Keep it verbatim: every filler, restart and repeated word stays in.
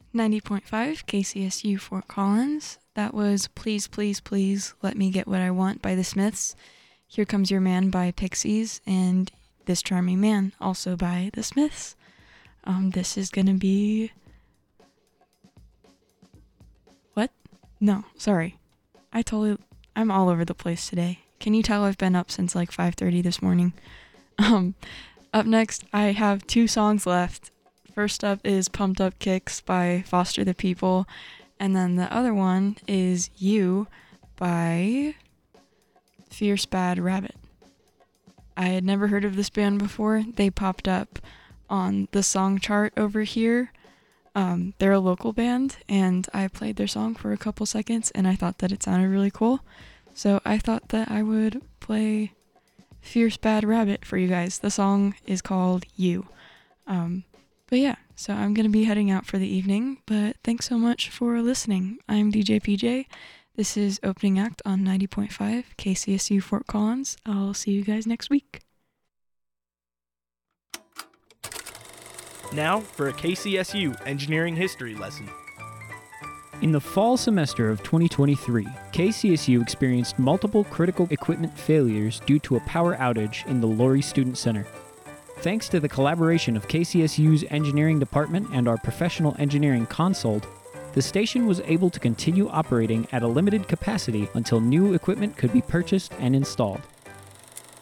ninety point five K C S U Fort Collins. That was Please, Please, Please Let Me Get What I Want by the Smiths. Here Comes Your Man by Pixies, and This Charming Man, also by the Smiths. Um, this is gonna be... What? No, sorry. I totally... I'm all over the place today. Can you tell I've been up since like five thirty this morning? Um, up next, I have two songs left. First up is Pumped Up Kicks by Foster the People, and then the other one is You by Fierce Bad Rabbit. I had never heard of this band before. They popped up on the song chart over here. Um, they're a local band, and I played their song for a couple seconds, and I thought that it sounded really cool. So I thought that I would play Fierce Bad Rabbit for you guys. The song is called You. Um, but yeah, so I'm going to be heading out for the evening, but thanks so much for listening. I'm D J P J. This is Opening Act on ninety point five K C S U Fort Collins. I'll see you guys next week. Now for a K C S U engineering history lesson. In the fall semester of twenty twenty-three, K C S U experienced multiple critical equipment failures due to a power outage in the Laurie Student Center. Thanks to the collaboration of K C S U's engineering department and our professional engineering consult, the station was able to continue operating at a limited capacity until new equipment could be purchased and installed.